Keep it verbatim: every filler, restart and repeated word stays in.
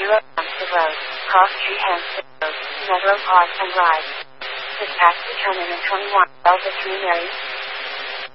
zero Hampstead Road, Cross Street Hampstead Road, Medlow Park and Ride. Dispatch to terminal twenty-one, Delta three Mary.